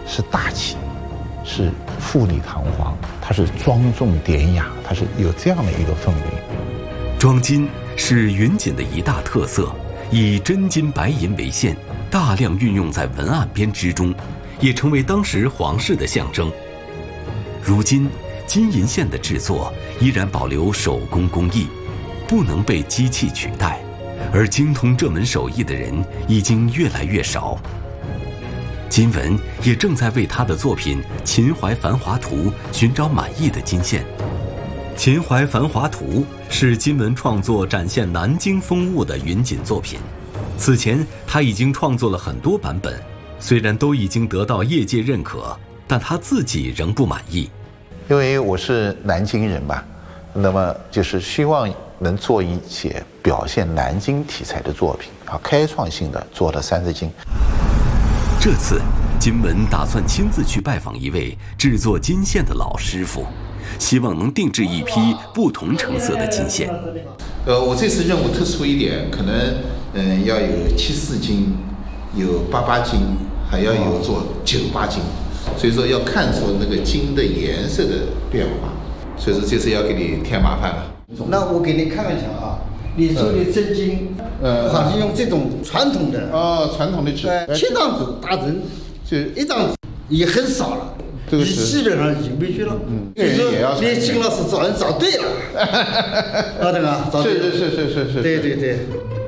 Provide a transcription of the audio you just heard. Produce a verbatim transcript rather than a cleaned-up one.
是大气，是富丽堂皇，它是庄重典雅，它是有这样的一个氛围。 装金是云锦的一大特色，以真金白银为线，大量运用在文案编织中，也成为当时皇室的象征。如今，金银线的制作依然保留手工工艺，不能被机器取代，而精通这门手艺的人已经越来越少。金文也正在为他的作品《秦淮繁华图》寻找满意的金线。《秦淮繁华图》是金文创作展现南京风物的云锦作品。此前他已经创作了很多版本，虽然都已经得到业界认可，但他自己仍不满意。 因为我是南京人嘛，那么就是希望能做一些表现南京题材的作品啊，开创性的做了三字经。 这次金文打算亲自去拜访一位制作金线的老师傅，希望能定制一批不同成色的金线。 呃，我这次任务特殊一点，可能嗯、呃、要有七四金，有八八金，还要有做九八金，所以说要看出那个金的颜色的变化，所以说这次要给你添麻烦了。 那我给你看一下啊，你做的真金，呃，还是用这种传统的哦，传统的纸， 呃，七张纸打针，就一张纸也很少了。这个是基本上已经没去了，嗯，所以说你金老师找人找对了，啊，对吧？找对了， 是是是是是是， 对对对。